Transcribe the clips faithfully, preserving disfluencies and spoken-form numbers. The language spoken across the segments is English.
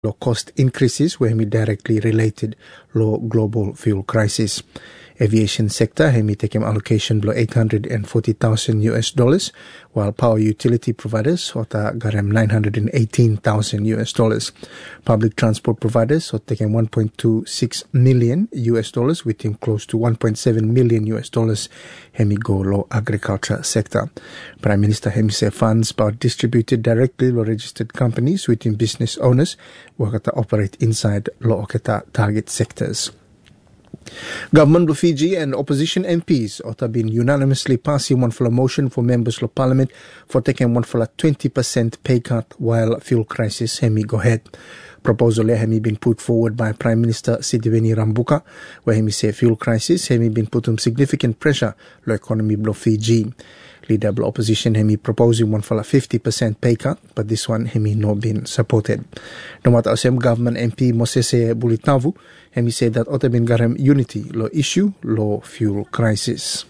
low cost increases were directly related low global fuel crisis. Aviation sector hemi taking allocation below eight hundred forty thousand U S dollars, while power utility providers ota garam nine hundred eighteen thousand U S dollars. Public transport providers are taking one point two six million U S dollars, with him close to one point seven million U S dollars hemi go low agriculture sector. Prime Minister hemi say funds are distributed directly to registered companies within business owners who operate inside low target sectors. Government of Fiji and opposition M Ps have been unanimously passing one for a motion for members of parliament for taking one for a twenty percent pay cut while fuel crisis hemi go ahead. Proposal hemi been put forward by Prime Minister Sitiveni Rabuka, where hemi say fuel crisis hemi been put on significant pressure the economy of Fiji. Leader of opposition hemi proposing one for a fifty percent pay cut, but this one hemi not been supported. No matter same government M P Mosese Bulitavu hemi said that otta been garam unity lo issue lo fuel crisis.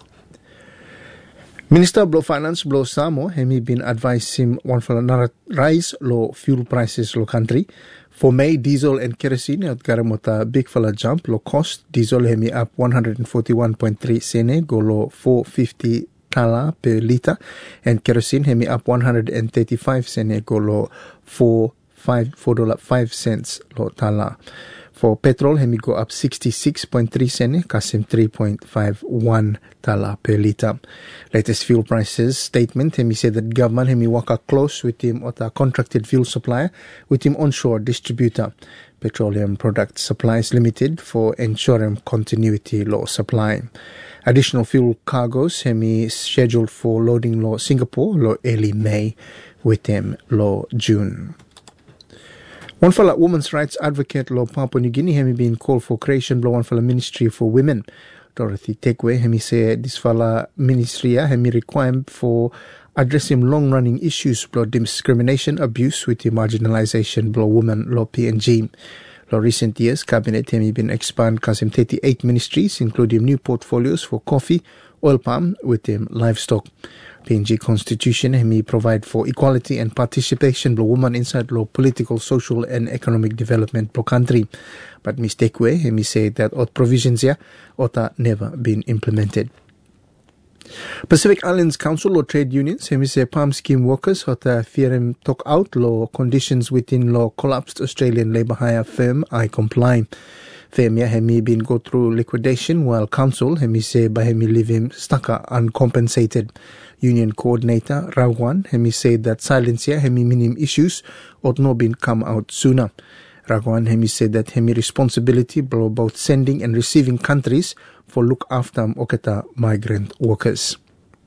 Minister of Finance Blo Samo hemi been advising one for another rise lo fuel prices lo country. For May, diesel and kerosene at garamota big fella jump lo cost. Diesel hemi up one hundred forty-one point three sene go lo four fifty tala per litre, and kerosene hemi up one hundred thirty-five sene go lo four five four dollar five cents lo tala. For petrol hemi go up sixty-six point three sene, kasim three point five one tala per litre. Latest fuel prices statement hemi said that government hemi work close with him or the contracted fuel supplier with him onshore distributor Petroleum Product Supplies Limited for ensuring continuity law supply. Additional fuel cargoes hemi scheduled for loading law Singapore law early May with them law June. One fella women's rights advocate law Papua New Guinea hemi been called for creation law one fella ministry for women. Dorothy Tekwe hemi say this fella ministry hemi requirement for addressing long-running issues blow discrimination, abuse with the marginalization blow women law P N G. Law recent years cabinet hemi been expand kasim thirty-eight ministries, including new portfolios for coffee, oil palm with them livestock. P N G constitution hemi provide for equality and participation blow women inside law political, social and economic development blow country. But mistake way hemi say that all provisions here ought never been implemented. Pacific Islands Council or trade unions hemi say palm scheme workers ought to fear him talk out law conditions within law collapsed Australian labour hire firm I comply. Firm hemi been go through liquidation, while council hemi say by hemi leave him stuck uncompensated. Union coordinator Ragwan hemi said that silence here hemi minim issues ought not been come out sooner. Ragwan hemi said that hemi responsibility blow both sending and receiving countries for look after oketa migrant workers.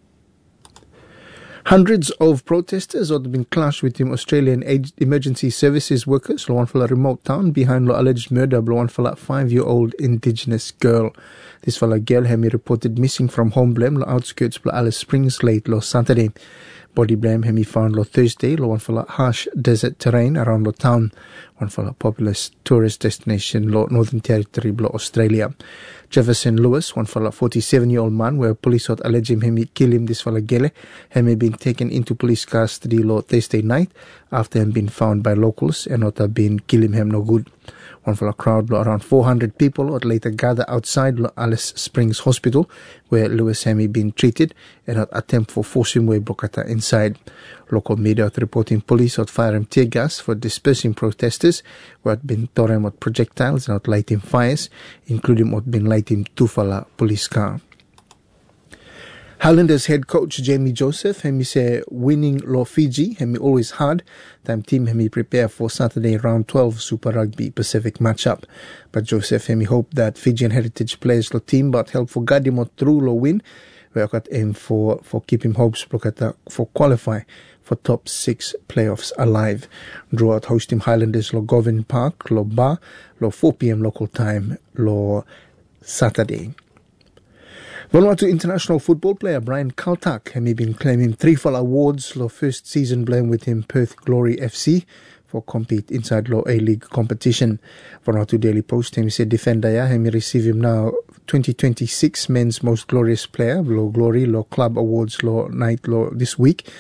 Hundreds of protesters have been clashed with the Australian emergency services workers in one remote town behind the alleged murder of one five-year-old indigenous girl. This fella girl hemi reported missing from home blame the outskirts of Alice Springs late last Saturday. Body blame hemi found lo Thursday lo one fella harsh desert terrain around the town. One fella populous tourist destination lo Northern Territory lo Australia. Jefferson Lewis, one fella forty-seven-year-old man, where police had alleged him hemi kill him this fella gele, hemi been taken into police custody lo Thursday night after him been found by locals and not have been killing him no good. One fella crowd lo around four hundred people would later gather outside lo Alice Springs Hospital, where Lewis hemi been treated and had attempt for forcing way blokata inside. Local media had reporting police had firing tear gas for dispersing protesters who had been throwing with projectiles and had lighting fires, including what been lighting Tufala police car. Highlanders head coach Jamie Joseph hemi say winning lo Fiji hemi always hard. Time team hemi prepare for Saturday round twelve Super Rugby Pacific matchup. But Joseph hemi hope that Fijian heritage players lo team but help for guide him through lo win. We got aim for for keeping hopes for qualify for top six playoffs alive. Draw out hosting Highlanders lo Govan Park lo Ba lo four p.m. local time lo Saturday. Vanuatu international football player Brian Kaltak has been claiming three full awards lo first season blame with him Perth Glory F C for compete inside lo A-League competition. Vanuatu Daily Post him said defender ya him receive him now twenty twenty-six men's most glorious player lo Glory lo club awards lo night lo this week.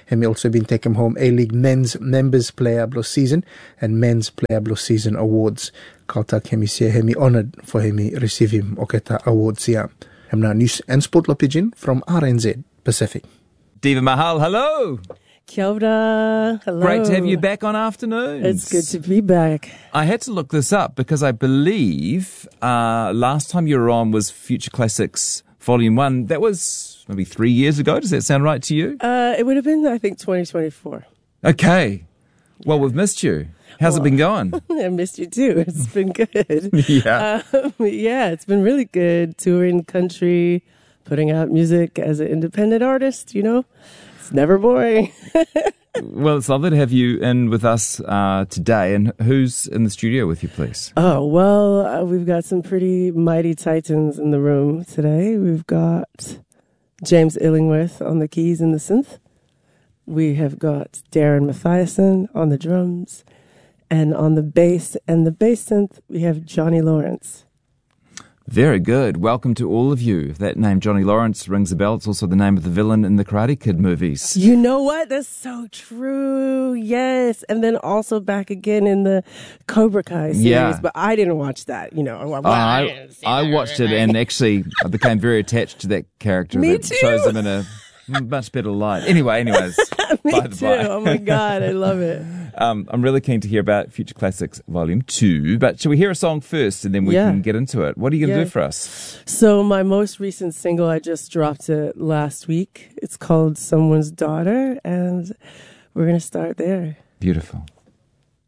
Hemi also been taken home A-League Men's Members Player of the Season and Men's Player of the Season awards. Kaltak hemi sia hemi honored for hemi receive him oketa awards here. Hemna news and sport lo pigeon from R N Z Pacific. Diva Mahal, hello. Kia ora. Hello. Great to have you back on Afternoons. It's good to be back. I had to look this up because I believe uh, last time you were on was Future Classics Volume one. That was maybe three years ago. Does that sound right to you? Uh, it would have been, I think, twenty twenty-four. Okay. Well, we've missed you. How's well, it been going? I missed you too. It's been good. yeah. Um, yeah, it's been really good. Touring the country, putting out music as an independent artist, you know. It's never boring. Well, it's lovely to have you in with us uh, today. And who's in the studio with you, please? Oh, well, uh, we've got some pretty mighty titans in the room today. We've got James Illingworth on the keys and the synth. We have got Darren Mathiasen on the drums. And on the bass and the bass synth, we have Johnny Lawrence. Very good. Welcome to all of you. If that name, Johnny Lawrence, rings a bell, it's also the name of the villain in the Karate Kid movies. You know what? That's so true. Yes. And then also back again in the Cobra Kai series. Yeah. But I didn't watch that, you know. Well, Oh, I, I, didn't see I that, watched it and actually I became very attached to that character. Me that too. shows him in a much better light. Anyway, anyways. Me by the too. by. Oh my God. I love it. Um, I'm really keen to hear about Future Classics Volume two, but shall we hear a song first and then we Yeah. can get into it? What are you going to Yeah. do for us? So my most recent single, I just dropped it last week. It's called Someone's Daughter, and we're going to start there. Beautiful.